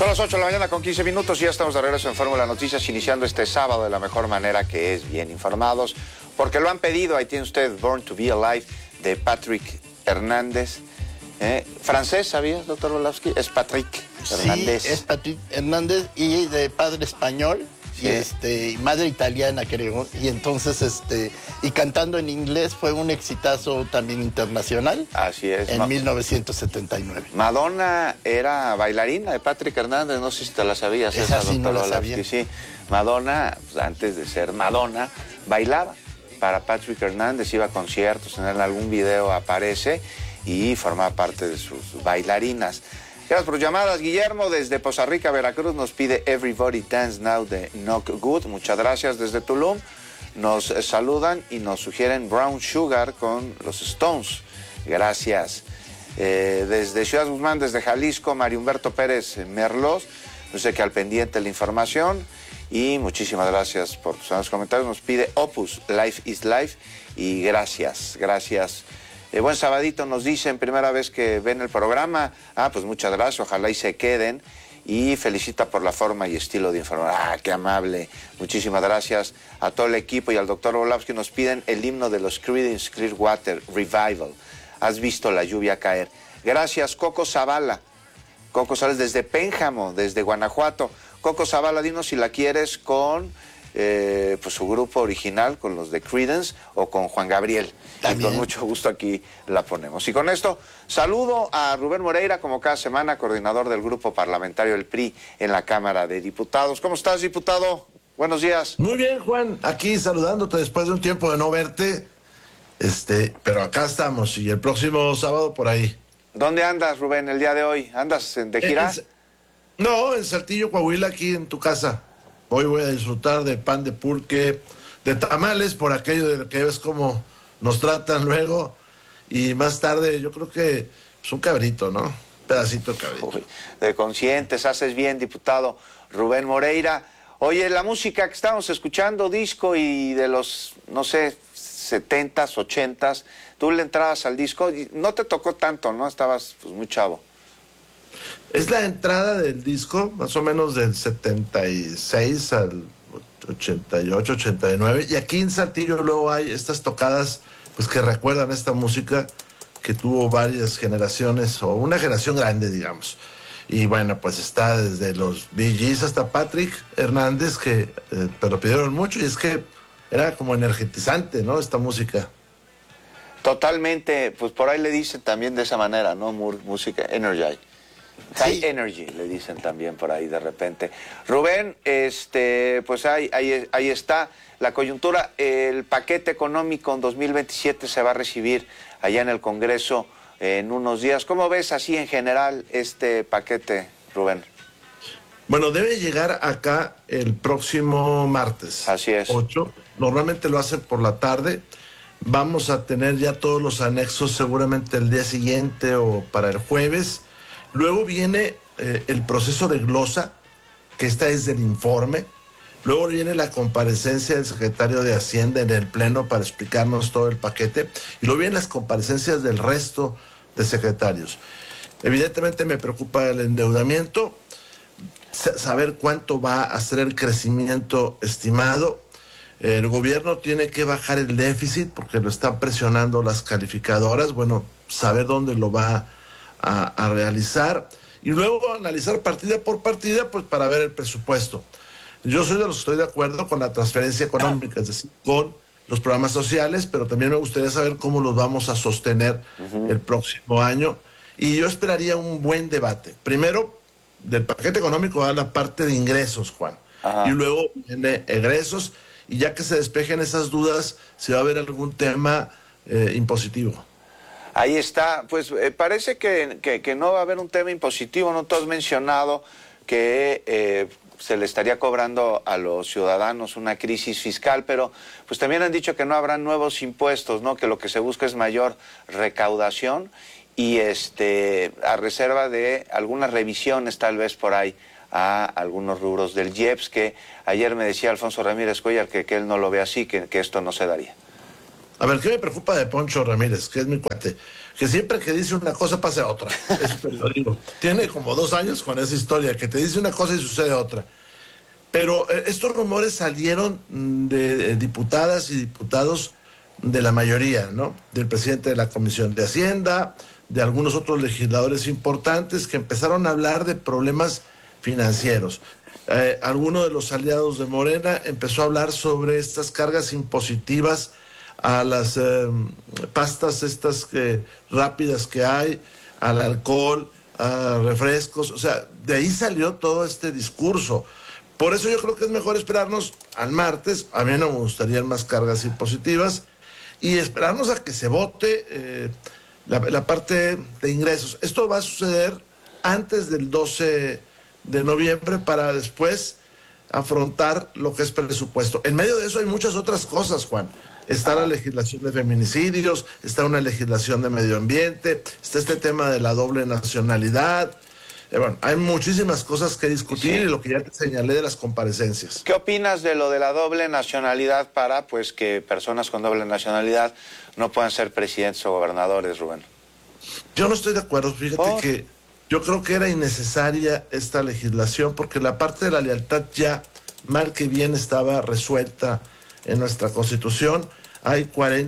Son las 8 de la mañana con 15 minutos y ya estamos de regreso en Fórmula Noticias, iniciando este sábado de la mejor manera, que es bien informados, porque lo han pedido. Ahí tiene usted Born to be Alive de Patrick Hernández. ¿Francés, sabías, doctor Orlovsky? Es Patrick Hernández. Sí, es Patrick Hernández y de padre español. Sí. Y madre italiana, creo, y entonces y cantando en inglés fue un exitazo también internacional. Así es. En 1979. Madonna era bailarina de Patrick Hernández, no sé si te la sabías. Esa sí no la sabía. Sí, Madonna, pues, antes de ser Madonna, bailaba para Patrick Hernández, iba a conciertos, en algún video aparece y formaba parte de sus bailarinas. Gracias por llamadas. Guillermo desde Poza Rica, Veracruz, nos pide Everybody Dance Now de Knock Good. Muchas gracias. Desde Tulum nos saludan y nos sugieren Brown Sugar con los Stones. Gracias. Desde Ciudad Guzmán, desde Jalisco, Mario Humberto Pérez Merlos, no sé qué, al pendiente la información. Y muchísimas gracias por tus comentarios. Nos pide Opus, Life is Life. Y gracias. Buen sabadito, nos dicen, primera vez que ven el programa. Pues muchas gracias, ojalá y se queden. Y felicita por la forma y estilo de informar. Qué amable. Muchísimas gracias a todo el equipo y al doctor Orlovsky. Nos piden el himno de los Creedence Clearwater Revival. Has visto la lluvia caer. Gracias, Coco Zavala. Coco Zavala desde Pénjamo, desde Guanajuato. Coco Zavala, dinos si la quieres con pues su grupo original, con los de Creedence, o con Juan Gabriel. Y con mucho gusto aquí la ponemos. Y con esto saludo a Rubén Moreira, como cada semana, coordinador del grupo parlamentario del PRI en la Cámara de Diputados. ¿Cómo estás, diputado? Buenos días. Muy bien, Juan, aquí saludándote después de un tiempo de no verte, pero acá estamos, y el próximo sábado por ahí. ¿Dónde andas, Rubén, el día de hoy? ¿Andas de gira? No, en Saltillo, Coahuila, aquí en tu casa. Hoy voy a disfrutar de pan de pulque, de tamales, por aquello de que ves cómo nos tratan luego, y más tarde yo creo que es un cabrito, ¿no? Un pedacito de cabrito. Uy, de conscientes, haces bien, diputado Rubén Moreira. Oye, la música que estamos escuchando, disco y de los, no sé, 70s, 80s, tú le entrabas al disco, y no te tocó tanto, ¿no? Estabas pues muy chavo. Es la entrada del disco, más o menos del 76 al 88, 89, y aquí en Saltillo luego hay estas tocadas pues que recuerdan esta música que tuvo varias generaciones, o una generación grande, digamos. Y bueno, pues está desde los Bee Gees hasta Patrick Hernández, que pero pidieron mucho, y es que era como energetizante, ¿no? Esta música. Totalmente, pues por ahí le dicen también de esa manera, ¿no? Música energy. High energy, le dicen también por ahí de repente. Rubén, pues ahí está la coyuntura. El paquete económico en 2027 se va a recibir allá en el Congreso en unos días. ¿Cómo ves así en general este paquete, Rubén? Bueno, debe llegar acá el próximo martes. Así es. 8. Normalmente lo hacen por la tarde. Vamos a tener ya todos los anexos seguramente el día siguiente o para el jueves. Luego viene el proceso de glosa, que esta es del informe. Luego viene la comparecencia del secretario de Hacienda en el Pleno para explicarnos todo el paquete. Y luego vienen las comparecencias del resto de secretarios. Evidentemente me preocupa el endeudamiento, saber cuánto va a ser el crecimiento estimado. El gobierno tiene que bajar el déficit porque lo están presionando las calificadoras. Bueno, saber dónde lo va a realizar, y luego analizar partida por partida, pues para ver el presupuesto. Yo soy de los que estoy de acuerdo con la transferencia económica, es decir, con los programas sociales, pero también me gustaría saber cómo los vamos a sostener el próximo año, y yo esperaría un buen debate. Primero, del paquete económico a la parte de ingresos, Juan, y luego viene egresos, y ya que se despejen esas dudas, si va a haber algún tema impositivo. Ahí está, pues parece que no va a haber un tema impositivo, ¿no? Tú has mencionado que se le estaría cobrando a los ciudadanos una crisis fiscal, pero pues también han dicho que no habrá nuevos impuestos, ¿no? Que lo que se busca es mayor recaudación y a reserva de algunas revisiones tal vez por ahí a algunos rubros del IEPS, que ayer me decía Alfonso Ramírez Cuellar que él no lo ve así, que esto no se daría. A ver, ¿qué me preocupa de Poncho Ramírez, que es mi cuate? Que siempre que dice una cosa pasa otra. Eso te lo digo. Tiene como 2 años con esa historia, que te dice una cosa y sucede otra. Pero estos rumores salieron de diputadas y diputados de la mayoría, ¿no? Del presidente de la Comisión de Hacienda, de algunos otros legisladores importantes que empezaron a hablar de problemas financieros. Alguno de los aliados de Morena empezó a hablar sobre estas cargas impositivas a las pastas estas rápidas que hay, al alcohol, a refrescos. O sea, de ahí salió todo este discurso. Por eso yo creo que es mejor esperarnos al martes. A mí no me gustarían más cargas impositivas y esperarnos a que se vote la parte de ingresos. Esto va a suceder antes del 12 de noviembre para después afrontar lo que es presupuesto. En medio de eso hay muchas otras cosas, Juan. Está la legislación de feminicidios, está una legislación de medio ambiente, está este tema de la doble nacionalidad. Bueno, hay muchísimas cosas que discutir y lo que ya te señalé de las comparecencias. ¿Qué opinas de lo de la doble nacionalidad para pues que personas con doble nacionalidad no puedan ser presidentes o gobernadores, Rubén? Yo no estoy de acuerdo, fíjate que yo creo que era innecesaria esta legislación porque la parte de la lealtad ya, mal que bien, estaba resuelta en nuestra Constitución. Hay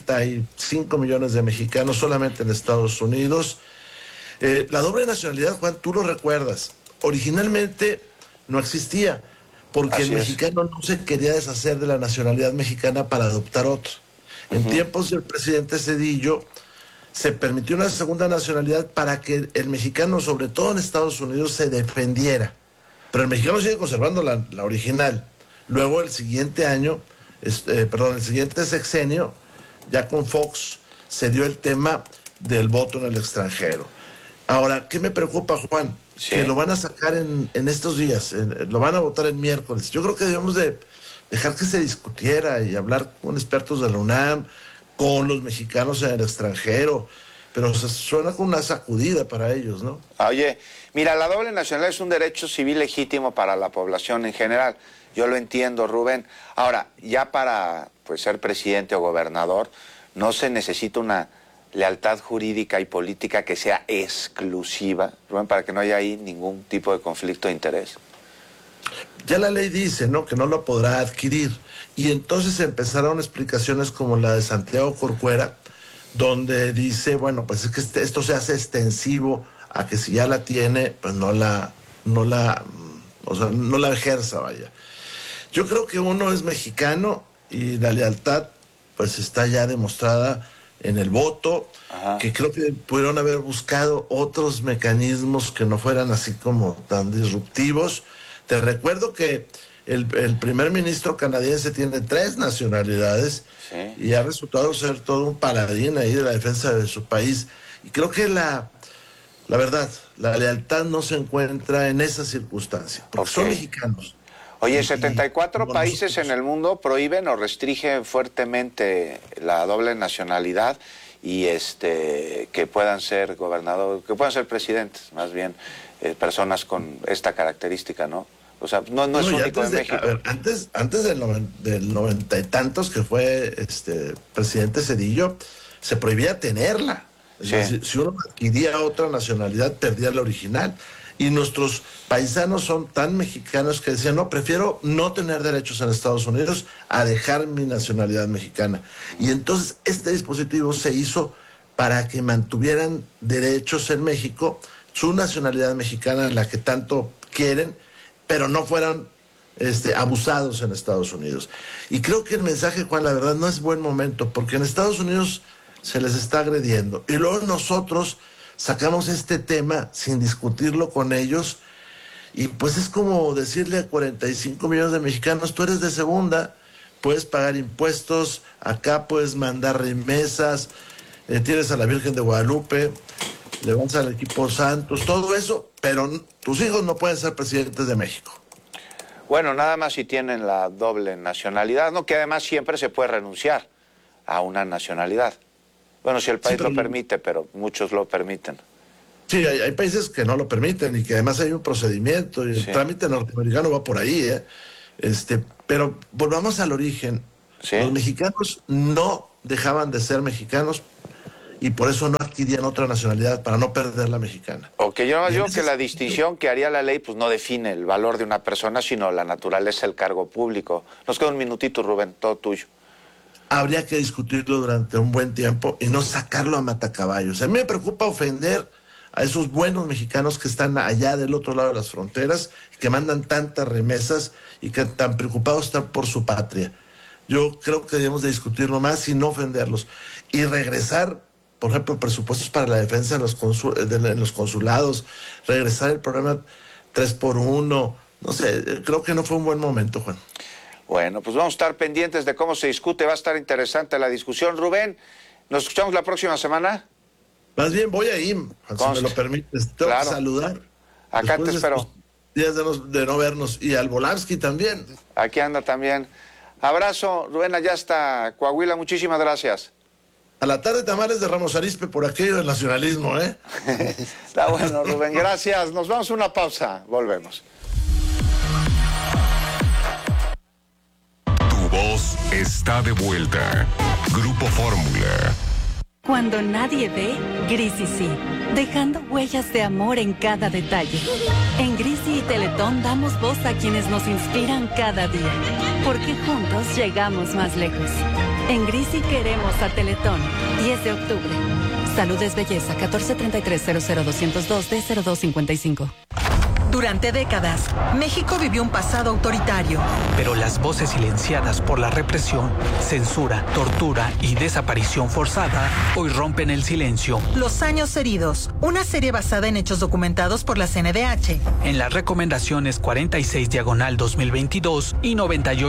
45 millones de mexicanos solamente en Estados Unidos. La doble nacionalidad, Juan, tú lo recuerdas, originalmente no existía, porque el mexicano no se quería deshacer de la nacionalidad mexicana para adoptar otro. En tiempos del presidente Zedillo se permitió una segunda nacionalidad para que el mexicano, sobre todo en Estados Unidos, se defendiera. Pero el mexicano sigue conservando la original. Luego el siguiente año, el siguiente sexenio, ya con Fox, se dio el tema del voto en el extranjero. Ahora, ¿qué me preocupa, Juan? Sí. Que lo van a sacar en estos días, lo van a votar el miércoles. Yo creo que debemos de dejar que se discutiera y hablar con expertos de la UNAM, con los mexicanos en el extranjero, pero se suena como una sacudida para ellos, ¿no? Oye, mira, la doble nacionalidad es un derecho civil legítimo para la población en general. Yo lo entiendo, Rubén. Ahora, ya para pues ser presidente o gobernador, no se necesita una lealtad jurídica y política que sea exclusiva, Rubén, para que no haya ahí ningún tipo de conflicto de interés. Ya la ley dice, ¿no?, que no lo podrá adquirir. Y entonces empezaron explicaciones como la de Santiago Corcuera, donde dice, bueno, pues es que esto se hace extensivo a que si ya la tiene, pues no la ejerza, vaya. Yo creo que uno es mexicano y la lealtad pues está ya demostrada en el voto, que creo que pudieron haber buscado otros mecanismos que no fueran así como tan disruptivos. Te recuerdo que el primer ministro canadiense tiene 3 nacionalidades y ha resultado ser todo un paladín ahí de la defensa de su país. Y creo que la verdad, la lealtad no se encuentra en esa circunstancia, porque son mexicanos. Oye, 74 países en el mundo prohíben o restringen fuertemente la doble nacionalidad y que puedan ser gobernadores, que puedan ser presidentes, más bien, personas con esta característica, ¿no? O sea, no es único en México. Antes del 90 y tantos que fue presidente Zedillo, se prohibía tenerla. Si uno adquiría otra nacionalidad, perdía la original. Y nuestros paisanos son tan mexicanos que decían, no, prefiero no tener derechos en Estados Unidos a dejar mi nacionalidad mexicana. Y entonces este dispositivo se hizo para que mantuvieran derechos en México, su nacionalidad mexicana, la que tanto quieren, pero no fueran abusados en Estados Unidos. Y creo que el mensaje, Juan, la verdad no es buen momento, porque en Estados Unidos se les está agrediendo. Y luego nosotros sacamos este tema sin discutirlo con ellos y pues es como decirle a 45 millones de mexicanos, tú eres de segunda, puedes pagar impuestos, acá puedes mandar remesas, tienes a la Virgen de Guadalupe, le vas al equipo Santos, todo eso, pero tus hijos no pueden ser presidentes de México. Bueno, nada más si tienen la doble nacionalidad, ¿no? Que además siempre se puede renunciar a una nacionalidad. Bueno, si el país lo permite, pero muchos lo permiten. Sí, hay países que no lo permiten y que además hay un procedimiento y el trámite norteamericano va por ahí, Pero volvamos al origen. Los mexicanos no dejaban de ser mexicanos y por eso no adquirían otra nacionalidad, para no perder la mexicana. Ok, yo digo que la distinción que haría la ley pues no define el valor de una persona, sino la naturaleza del cargo público. Nos queda un minutito, Rubén, todo tuyo. Habría que discutirlo durante un buen tiempo y no sacarlo a matacaballos. A mí me preocupa ofender a esos buenos mexicanos que están allá del otro lado de las fronteras, que mandan tantas remesas y que tan preocupados están por su patria. Yo creo que debemos de discutirlo más y no ofenderlos. Y regresar, por ejemplo, presupuestos para la defensa en los consulados, regresar el programa 3x1, no sé, creo que no fue un buen momento, Juan. Bueno, pues vamos a estar pendientes de cómo se discute, va a estar interesante la discusión. Rubén, ¿nos escuchamos la próxima semana? Más bien voy a ir, si me lo permites, tengo que saludar. Acá después te espero. Días de no vernos, y al Volansky también. Aquí anda también. Abrazo, Rubén, allá está Coahuila, muchísimas gracias. A la tarde tamales de Ramos Arizpe por aquello del nacionalismo, ¿eh? Está bueno, Rubén, gracias. Nos vamos a una pausa, volvemos. Tu voz está de vuelta. Grupo Fórmula. Cuando nadie ve, Grisi sí, dejando huellas de amor en cada detalle. En Grisi y Teletón damos voz a quienes nos inspiran cada día, porque juntos llegamos más lejos. En Grisi queremos a Teletón. 10 de octubre. Salud es belleza. 1433-00202-D0255. Durante décadas, México vivió un pasado autoritario. Pero las voces silenciadas por la represión, censura, tortura y desaparición forzada hoy rompen el silencio. Los años heridos, una serie basada en hechos documentados por la CNDH. En las recomendaciones 46/2022 y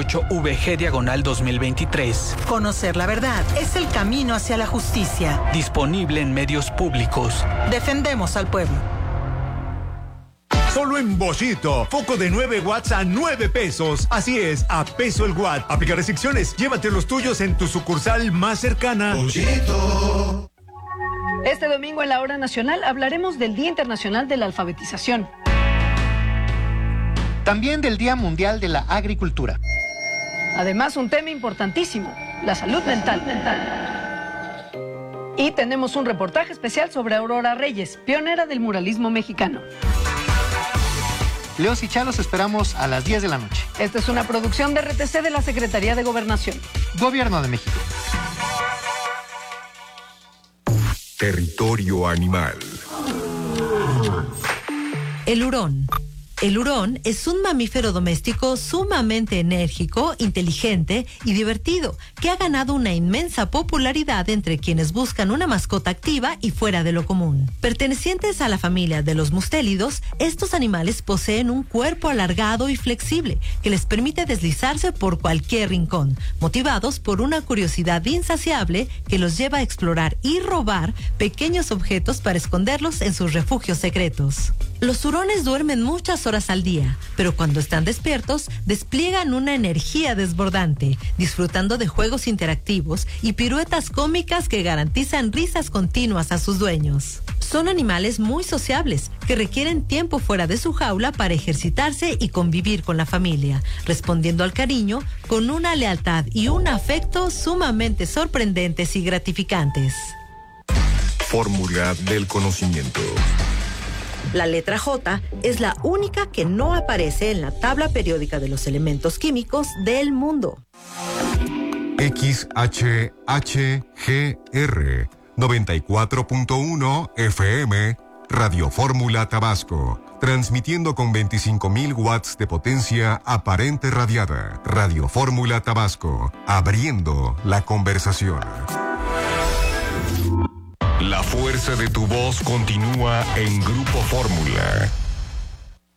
98-VG/2023. Conocer la verdad es el camino hacia la justicia. Disponible en medios públicos. Defendemos al pueblo. Solo en Boschito, foco de 9 watts a 9 pesos. Así es, a peso el watt. Aplica restricciones. Llévate los tuyos en tu sucursal más cercana. Boschito. Este domingo en la Hora Nacional hablaremos del Día Internacional de la Alfabetización. También del Día Mundial de la Agricultura. Además, un tema importantísimo, la salud mental. Y tenemos un reportaje especial sobre Aurora Reyes, pionera del muralismo mexicano. Leos y Chalos esperamos a las 10 de la noche. Esta es una producción de RTC de la Secretaría de Gobernación. Gobierno de México. Territorio animal. El hurón. El hurón es un mamífero doméstico sumamente enérgico, inteligente y divertido, que ha ganado una inmensa popularidad entre quienes buscan una mascota activa y fuera de lo común. Pertenecientes a la familia de los mustélidos, estos animales poseen un cuerpo alargado y flexible que les permite deslizarse por cualquier rincón, motivados por una curiosidad insaciable que los lleva a explorar y robar pequeños objetos para esconderlos en sus refugios secretos. Los hurones duermen muchas horas al día, pero cuando están despiertos, despliegan una energía desbordante, disfrutando de juegos interactivos y piruetas cómicas que garantizan risas continuas a sus dueños. Son animales muy sociables, que requieren tiempo fuera de su jaula para ejercitarse y convivir con la familia, respondiendo al cariño con una lealtad y un afecto sumamente sorprendentes y gratificantes. Fórmula del conocimiento. La letra J es la única que no aparece en la tabla periódica de los elementos químicos del mundo. XHHGR 94.1 FM Radio Fórmula Tabasco, transmitiendo con 25.000 watts de potencia aparente radiada. Radio Fórmula Tabasco, abriendo la conversación. La fuerza de tu voz continúa en Grupo Fórmula.